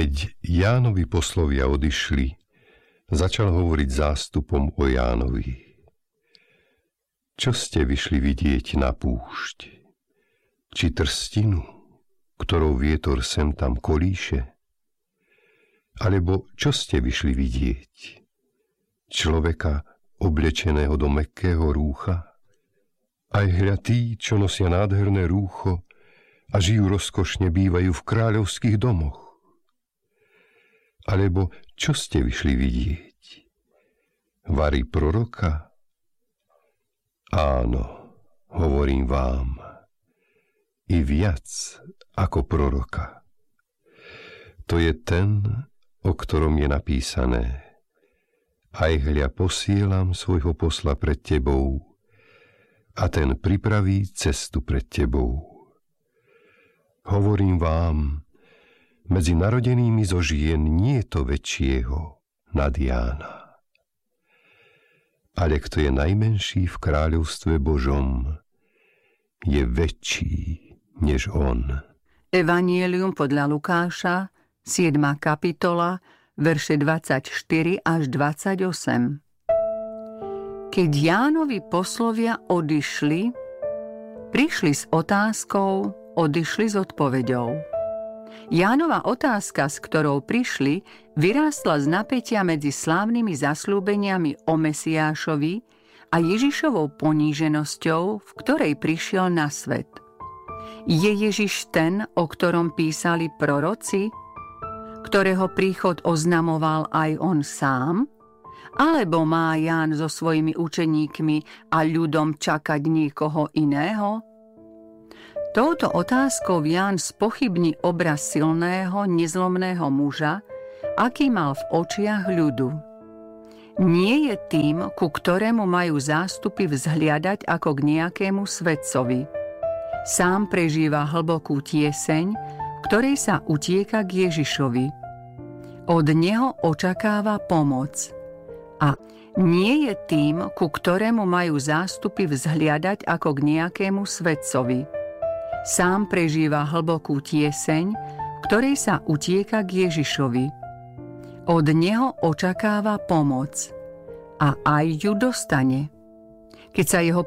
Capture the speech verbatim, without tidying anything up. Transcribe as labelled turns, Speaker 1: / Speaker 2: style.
Speaker 1: Keď Jánovi poslovia odišli, začal hovoriť zástupom o Jánovi. Čo ste vyšli vidieť na púšť? Či trstinu, ktorou vietor sem tam kolíše? Alebo čo ste vyšli vidieť? Človeka oblečeného do mäkkého rúcha? Aj hľa tí, čo nosia nádherné rúcho a žijú rozkošne, bývajú v kráľovských domoch. Alebo čo ste vyšli vidieť? Vari proroka? Áno, hovorím vám, i viac ako proroka. To je ten, o ktorom je napísané: Aj hľa posielam svojho posla pred tebou, a ten pripraví cestu pred tebou. Hovorím vám, medzi narodenými zo žien nie je to väčšieho nad Jána. Ale kto je najmenší v kráľovstve Božom, je väčší než on.
Speaker 2: Evangelium podľa Lukáša, siedma kapitola, verše dvadsaťštyri až dvadsaťosem. Keď Jánovi poslovia odišli, prišli s otázkou, odišli s odpoveďou. Jánova otázka, s ktorou prišli, vyrástla z napätia medzi slávnymi zasľúbeniami o Mesiášovi a Ježišovou poníženosťou, v ktorej prišiel na svet. Je Ježiš ten, o ktorom písali proroci, ktorého príchod oznamoval aj on sám? Alebo má Ján so svojimi učeníkmi a ľudom čakať niekoho iného? Touto otázkou Ján spochybní obraz silného, nezlomného muža, aký mal v očiach ľudu. Nie je tým, ku ktorému majú zástupy vzhliadať ako k nejakému svetcovi. Sám prežíva hlbokú tieseň, v ktorej sa utieka k Ježišovi. Od neho očakáva pomoc. A nie je tým, ku ktorému majú zástupy vzhliadať ako k nejakému svetcovi. Sám prežíva hlbokú tieseň, v ktorej sa utieka k Ježišovi. Od neho očakáva pomoc a aj ju dostane. Keď sa jeho